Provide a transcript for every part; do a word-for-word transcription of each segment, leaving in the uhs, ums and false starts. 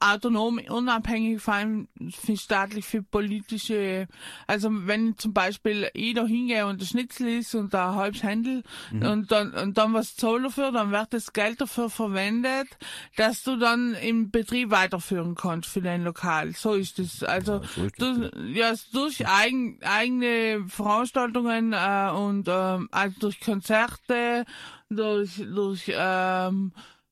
autonom, unabhängig, vor allem für staatlich, für politische, also wenn zum Beispiel ich da hingehe und der Schnitzel ist und ein halbes Händel mhm. und dann und dann was zahl dafür, dann wird das Geld dafür verwendet, dass du dann im Betrieb weiterführen kannst für dein Lokal. So ist es. Also ja, so ist das, du, ja, durch eigen, eigene Veranstaltungen äh, und äh, also durch Konzerte, durch durch ähm,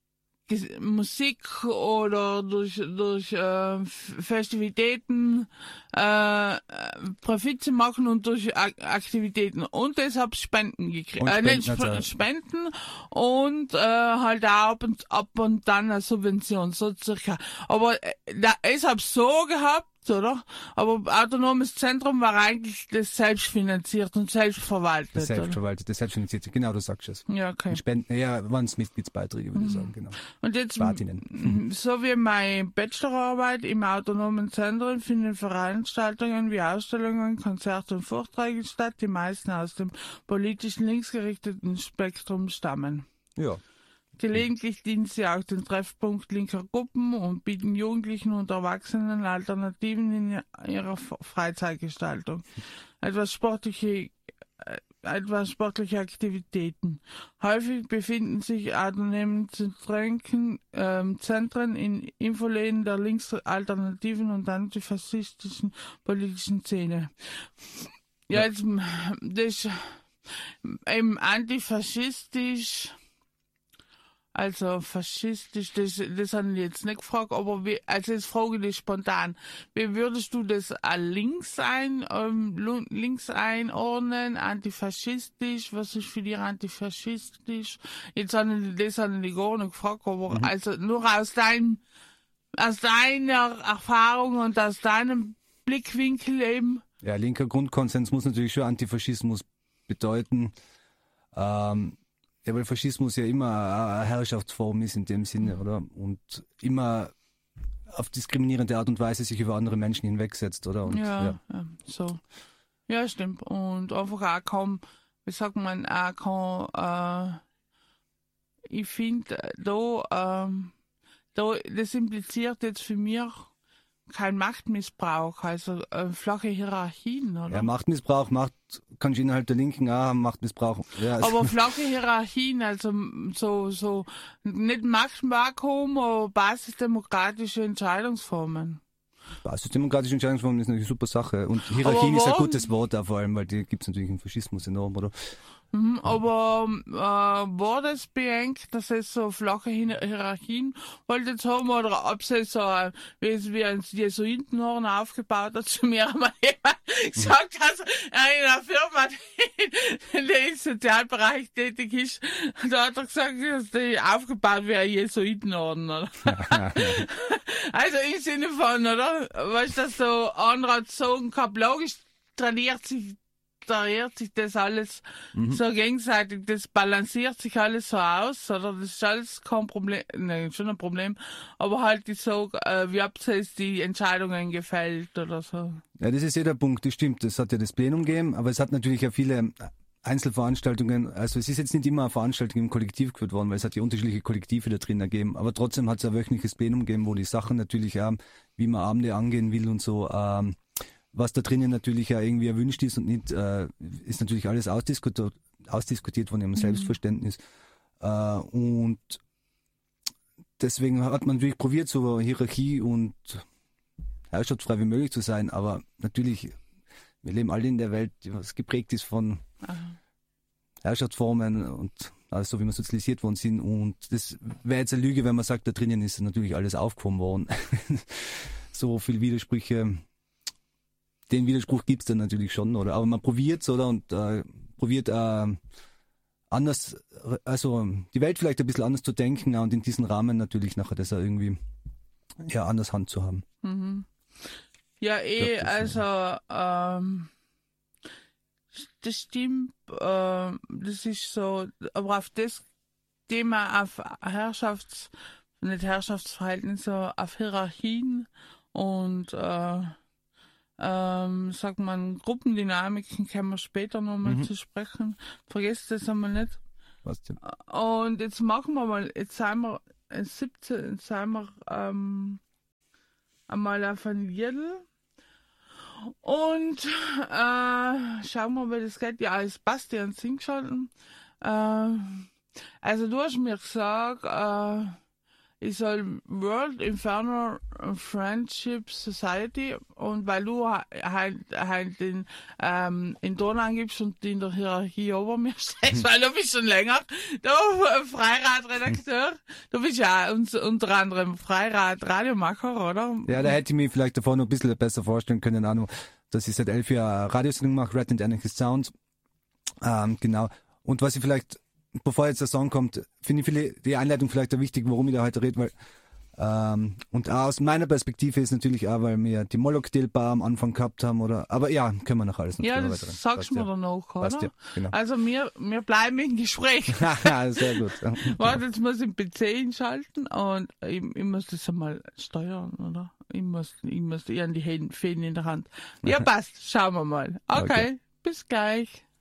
Musik oder durch durch äh, Festivitäten äh, Profit zu machen und durch A- Aktivitäten und deshalb Spenden gekriegt, äh, nicht Sp- Spenden und äh, halt auch ab und ab und dann eine Subvention so circa. Aber äh, da, ich hab's so gehabt, oder? Aber autonomes Zentrum war eigentlich das selbstfinanziert und selbstverwaltet. Das selbstverwaltet, das selbstfinanziert, genau, du sagst es. Ja, okay. Die Spenden, ja, waren es Mitgliedsbeiträge, würde ich sagen, genau. Und jetzt, Spartinnen. So wie meine Bachelorarbeit im autonomen Zentrum finden Veranstaltungen wie Ausstellungen, Konzerte und Vorträge statt, die meisten aus dem politischen linksgerichteten Spektrum stammen. Ja. Gelegentlich dienen sie auch den Treffpunkt linker Gruppen und bieten Jugendlichen und Erwachsenen Alternativen in ihrer Freizeitgestaltung. Etwas sportliche, etwas sportliche Aktivitäten. Häufig befinden sich autonome Zentren, ähm, Zentren in Infoläden der linksalternativen und antifaschistischen politischen Szene. Ja, jetzt, das, eben antifaschistisch, also faschistisch, das, das haben die jetzt nicht gefragt, aber wie, also jetzt frage ich dich spontan, wie würdest du das als links ein, ähm, links einordnen, antifaschistisch, was ist für dich antifaschistisch? Jetzt haben die, das haben die gar nicht gefragt, aber mhm. also nur aus deinem, aus deiner Erfahrung und aus deinem Blickwinkel eben. Ja, linker Grundkonsens muss natürlich schon Antifaschismus bedeuten, ähm, ja, weil Faschismus ja immer eine Herrschaftsform ist in dem Sinne, oder? Und immer auf diskriminierende Art und Weise sich über andere Menschen hinwegsetzt, oder? Und, ja, ja. ja, so. Ja, stimmt. Und einfach auch kaum, wie sagt man, auch kaum, äh, ich finde, da, ähm, da, das impliziert jetzt für mich kein Machtmissbrauch, also äh, flache Hierarchien, oder? Ja, Machtmissbrauch macht, kannst du innerhalb der Linken auch haben, Machtmissbrauch. Ja, also aber flache Hierarchien, also so, so, nicht Machtvakuum, aber basisdemokratische Entscheidungsformen. Basisdemokratische Entscheidungsformen ist natürlich eine super Sache. Und Hierarchien ist ein gutes Wort auch vor allem, weil die gibt es natürlich im Faschismus enorm, oder? Mhm, aber äh, war das beengt, dass es so flache Hierarchien wolltet haben, oder ob sie so äh, wie, wie ein Jesuitenhorn aufgebaut hat, zu mir einmal jemand gesagt hat, äh, in einer Firma, die, die im Sozialbereich tätig ist, da hat er gesagt, dass die aufgebaut wie ein Jesuitenhorn, oder? Also im Sinne von, oder? Weißt du, dass so andere sagen, logisch tradiert sich Tradiert sich das alles mhm. so gegenseitig, das balanciert sich alles so aus, oder? Das ist alles kein Problem, nein, schon ein Problem, aber halt ich so, äh, wie habt ihr jetzt die Entscheidungen gefällt oder so? Ja, das ist ja der Punkt, das stimmt, das hat ja das Plenum gegeben, aber es hat natürlich ja viele Einzelveranstaltungen, also es ist jetzt nicht immer eine Veranstaltung im Kollektiv geführt worden, weil es hat ja unterschiedliche Kollektive da drin gegeben, aber trotzdem hat es ein wöchentliches Plenum gegeben, wo die Sachen natürlich auch, wie man Abende angehen will und so, ähm, was da drinnen natürlich ja irgendwie erwünscht ist und nicht, äh, ist natürlich alles ausdiskutiert, ausdiskutiert von ihrem mhm. Selbstverständnis. Äh, und deswegen hat man natürlich probiert, so Hierarchie und herrschaftsfrei wie möglich zu sein, aber natürlich, wir leben alle in der Welt, die was geprägt ist von Aha. Herrschaftsformen und alles so, wie wir sozialisiert worden sind. Und das wäre jetzt eine Lüge, wenn man sagt, da drinnen ist natürlich alles aufgehoben worden. So viel Widersprüche. Den Widerspruch gibt's dann natürlich schon, oder? Aber man probiert's, oder? Und äh, probiert äh, anders, also die Welt vielleicht ein bisschen anders zu denken, und in diesem Rahmen natürlich nachher das auch irgendwie ja anders Hand zu haben. Mhm. Ja, eh, glaub, das, also ähm, das stimmt, äh, das ist so, aber auf das Thema, auf Herrschafts, nicht Herrschaftsverhältnisse, auf Hierarchien und äh, ähm, sagt man, Gruppendynamiken können wir später nochmal mhm. zu sprechen. Vergesst das einmal nicht. Was denn? Und jetzt machen wir mal, jetzt sind wir siebzehn, jetzt sind wir ähm, einmal auf ein Liedl. Und äh, schauen wir mal, das geht. Ja, es passt ja ans Sing schalten. Äh, also du hast mir gesagt, äh, ich soll World Inferno Friendship Society, und weil du halt, halt den, ähm, in Ton angibst und in der Hierarchie ober mir stehst, weil du bist schon länger der Freiradredakteur. Du bist ja uns, unter anderem Freirad-Radiomacher, oder? Ja, da hätte ich mir vielleicht davor noch ein bisschen besser vorstellen können, Ahnung, dass ich seit elf Jahren Radiosendung mache, Red and Anarchist Sound. Ähm, genau. Und was ich vielleicht, bevor jetzt der Song kommt, finde ich viele, die Einleitung vielleicht auch wichtig, warum ich da heute rede, weil ähm, und auch aus meiner Perspektive ist natürlich auch, weil wir die Moloch-Dilbar am Anfang gehabt haben, oder, aber ja, können wir noch alles noch Ja, das weiter. sagst du mir ja. dann noch, oder? Passt ja, genau. Also wir, wir bleiben im Gespräch. Sehr gut. Warte, jetzt muss ich den P C einschalten und ich, ich muss das einmal steuern, oder? Ich muss, ich muss, ich an die Fäden in der Hand. Ja, passt, schauen wir mal. Okay, okay. Bis gleich.